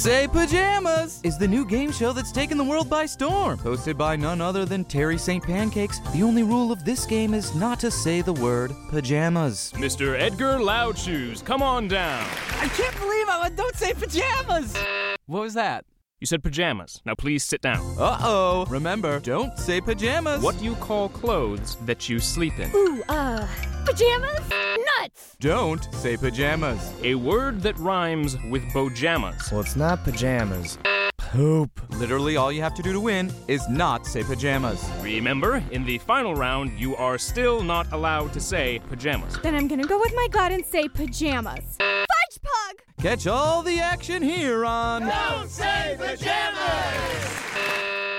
Say Pajamas is the new game show that's taken the world by storm. Hosted by none other than Terry St. Pancakes, the only rule of this game is not to say the word pajamas. Mr. Edgar Loudshoes, come on down. I can't believe I don't say pajamas. What was that? You said pajamas. Now please sit down. Uh-oh. Remember, don't say pajamas. What do you call clothes that you sleep in? Ooh, pajamas? Nuts! Don't say pajamas. A word that rhymes with bojamas. Well, it's not pajamas. Poop. Literally all you have to do to win is not say pajamas. Remember, in the final round, you are still not allowed to say pajamas. Then I'm gonna go with my gut and say pajamas. Fudge Pug! Catch all the action here on Don't Say Pajamas!